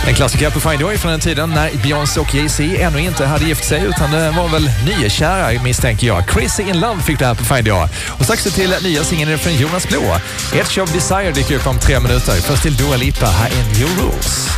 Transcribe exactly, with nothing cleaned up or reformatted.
En klassiker på Find Your Way från den tiden när Beyoncé och Jay-Z ännu inte hade gift sig, utan det var väl nykära, misstänker jag. Crazy in Love fick det här på Find Your Way. Och strax till nya singeln från Jonas Blå. Edge of Desire dyker upp om tre minuter. Först till Dua Lipa, här är New Rules.